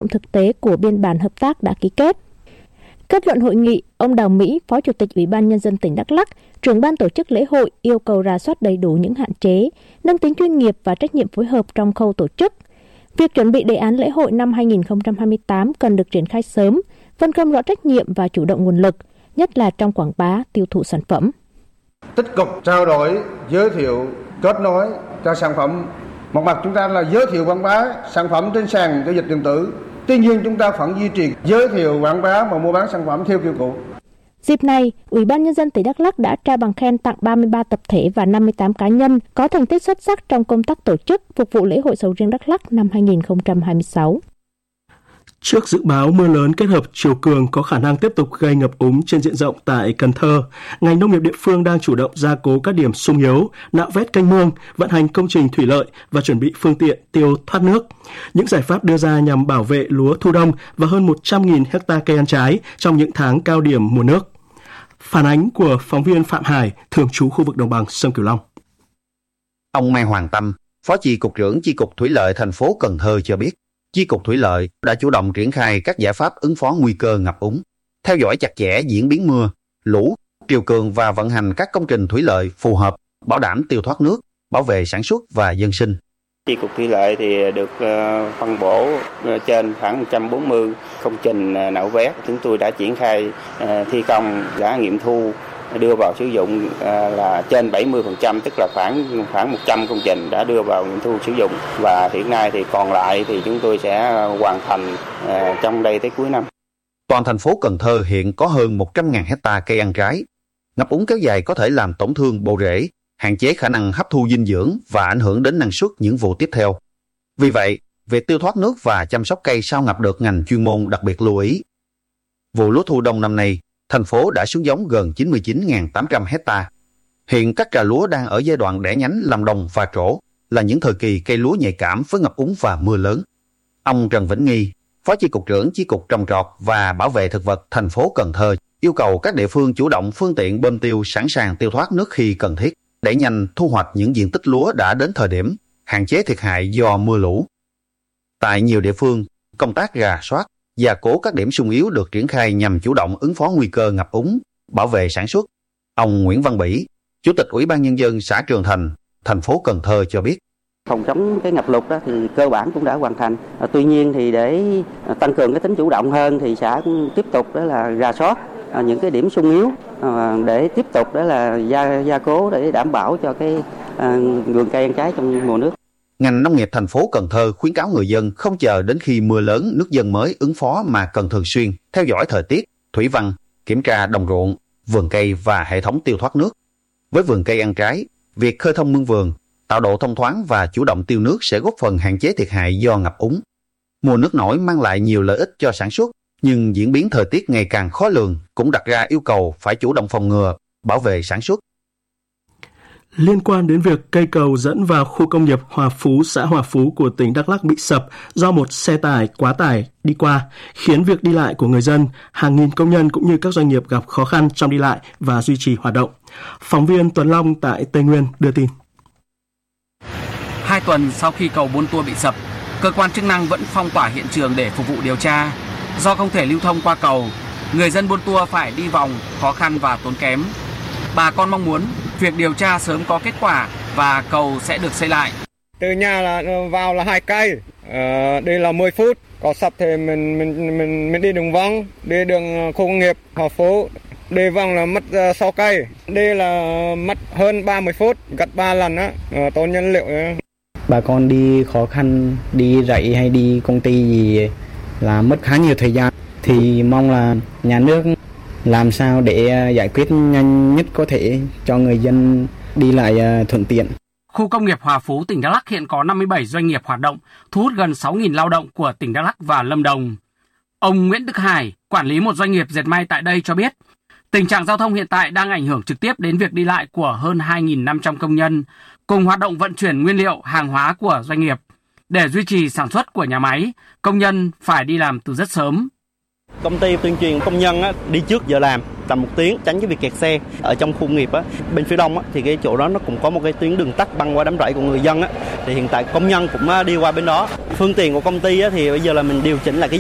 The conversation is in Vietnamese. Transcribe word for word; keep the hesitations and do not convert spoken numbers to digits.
thực tế của biên bản hợp tác đã ký kết. Kết luận hội nghị, ông Đào Mỹ, Phó Chủ tịch Ủy ban Nhân dân tỉnh Đắk Lắk, trưởng ban tổ chức lễ hội yêu cầu rà soát đầy đủ những hạn chế, nâng tính chuyên nghiệp và trách nhiệm phối hợp trong khâu tổ chức. Việc chuẩn bị đề án lễ hội năm hai không hai tám cần được triển khai sớm, phân công rõ trách nhiệm và chủ động nguồn lực, nhất là trong quảng bá, tiêu thụ sản phẩm. Tích cực trao đổi, giới thiệu, kết nối cho sản phẩm. Một mặt chúng ta là giới thiệu quảng bá sản phẩm trên sàn giao dịch điện tử. Tuy nhiên chúng ta vẫn duy trì giới thiệu quảng bá và mua bán sản phẩm theo kiểu cũ. Dịp này, Ủy ban Nhân dân tỉnh Đắk Lắk đã trao bằng khen tặng ba mươi ba tập thể và năm mươi tám cá nhân có thành tích xuất sắc trong công tác tổ chức phục vụ lễ hội sầu riêng Đắk Lắk năm hai không hai sáu. Trước dự báo mưa lớn kết hợp chiều cường có khả năng tiếp tục gây ngập úng trên diện rộng tại Cần Thơ, ngành nông nghiệp địa phương đang chủ động gia cố các điểm xung yếu, nạo vét kênh mương, vận hành công trình thủy lợi và chuẩn bị phương tiện tiêu thoát nước. Những giải pháp đưa ra nhằm bảo vệ lúa thu đông và hơn một trăm nghìn hectare cây ăn trái trong những tháng cao điểm mùa nước. Phản ánh của phóng viên Phạm Hải, thường trú khu vực đồng bằng sông Cửu Long. Ông Mai Hoàng Tâm, Phó Chi cục trưởng Chi cục Thủy lợi thành phố Cần Thơ cho biết, Chi cục Thủy lợi đã chủ động triển khai các giải pháp ứng phó nguy cơ ngập úng, theo dõi chặt chẽ diễn biến mưa, lũ, triều cường và vận hành các công trình thủy lợi phù hợp, bảo đảm tiêu thoát nước, bảo vệ sản xuất và dân sinh. Chi cục Thủy lợi thì được phân bổ trên khoảng một trăm bốn mươi công trình nạo vét. Chúng tôi đã triển khai thi công, đã nghiệm thu, đưa vào sử dụng là trên bảy mươi phần trăm, tức là khoảng khoảng một trăm công trình đã đưa vào nghiệm thu sử dụng, và hiện nay thì còn lại thì chúng tôi sẽ hoàn thành trong đây tới cuối năm. Toàn thành phố Cần Thơ hiện có hơn một trăm nghìn hectare cây ăn trái. Ngập úng kéo dài có thể làm tổn thương bộ rễ, hạn chế khả năng hấp thu dinh dưỡng và ảnh hưởng đến năng suất những vụ tiếp theo. Vì vậy, việc tiêu thoát nước và chăm sóc cây sau ngập được ngành chuyên môn đặc biệt lưu ý. Vụ lúa thu đông năm nay, thành phố đã xuống giống gần chín mươi chín nghìn tám trăm hectare. Hiện các trà lúa đang ở giai đoạn đẻ nhánh, làm đồng và trổ, là những thời kỳ cây lúa nhạy cảm với ngập úng và mưa lớn. Ông Trần Vĩnh Nghi, Phó Chi cục trưởng Chi cục Trồng trọt và Bảo vệ thực vật thành phố Cần Thơ, yêu cầu các địa phương chủ động phương tiện bơm tiêu sẵn sàng tiêu thoát nước khi cần thiết, đẩy nhanh thu hoạch những diện tích lúa đã đến thời điểm, hạn chế thiệt hại do mưa lũ. Tại nhiều địa phương, công tác rà soát, gia cố các điểm xung yếu được triển khai nhằm chủ động ứng phó nguy cơ ngập úng, bảo vệ sản xuất. Ông Nguyễn Văn Bỉ, Chủ tịch Ủy ban Nhân dân xã Trường Thành, thành phố Cần Thơ cho biết. Phòng chống cái ngập lụt đó thì cơ bản cũng đã hoàn thành. À, tuy nhiên thì để tăng cường cái tính chủ động hơn thì xã cũng tiếp tục đó là rà soát à, những cái điểm xung yếu à, để tiếp tục đó là gia gia cố để đảm bảo cho cái à, vườn cây ăn trái trong mùa nước. Ngành nông nghiệp thành phố Cần Thơ khuyến cáo người dân không chờ đến khi mưa lớn nước dâng mới ứng phó mà cần thường xuyên theo dõi thời tiết, thủy văn, kiểm tra đồng ruộng, vườn cây và hệ thống tiêu thoát nước. Với vườn cây ăn trái, việc khơi thông mương vườn, tạo độ thông thoáng và chủ động tiêu nước sẽ góp phần hạn chế thiệt hại do ngập úng. Mùa nước nổi mang lại nhiều lợi ích cho sản xuất, nhưng diễn biến thời tiết ngày càng khó lường cũng đặt ra yêu cầu phải chủ động phòng ngừa, bảo vệ sản xuất. Liên quan đến việc cây cầu dẫn vào khu công nghiệp Hòa Phú, xã Hòa Phú của tỉnh Đắk Lắk bị sập do một xe tải quá tải đi qua, khiến việc đi lại của người dân, hàng nghìn công nhân cũng như các doanh nghiệp gặp khó khăn trong đi lại và duy trì hoạt động. Phóng viên Tuấn Long tại Tây Nguyên đưa tin. Hai tuần sau khi cầu Buôn Tua bị sập, cơ quan chức năng vẫn phong tỏa hiện trường để phục vụ điều tra. Do không thể lưu thông qua cầu, người dân Buôn Tua phải đi vòng, khó khăn và tốn kém. Bà con mong muốn việc điều tra sớm có kết quả và cầu sẽ được xây lại. Từ nhà là vào là hai cây, à, đi là mười phút. Có sập thì mình mình mình mình đi đường vòng, đi đường khu công nghiệp Hòa Phú, đi vòng là mất uh, sáu cây, đi là mất hơn ba mươi phút, gặt ba lần á, uh, tốn nhân liệu. Bà con đi khó khăn, đi rẫy hay đi công ty gì là mất khá nhiều thời gian, thì mong là nhà nước làm sao để giải quyết nhanh nhất có thể cho người dân đi lại thuận tiện. Khu công nghiệp Hòa Phú, tỉnh Đắk Lắk hiện có năm mươi bảy doanh nghiệp hoạt động, thu hút gần sáu nghìn lao động của tỉnh Đắk Lắk và Lâm Đồng. Ông Nguyễn Đức Hải, quản lý một doanh nghiệp dệt may tại đây cho biết, tình trạng giao thông hiện tại đang ảnh hưởng trực tiếp đến việc đi lại của hơn hai nghìn năm trăm công nhân, cùng hoạt động vận chuyển nguyên liệu, hàng hóa của doanh nghiệp. Để duy trì sản xuất của nhà máy, công nhân phải đi làm từ rất sớm. Công ty tuyên truyền công nhân á, đi trước giờ làm tầm một tiếng, tránh cái việc kẹt xe. Ở trong khu nghiệp á, bên phía đông á, thì cái chỗ đó nó cũng có một cái tuyến đường tắt băng qua đám rẫy của người dân á, thì hiện tại công nhân cũng đi qua bên đó. Phương tiện của công ty á, thì bây giờ là mình điều chỉnh lại cái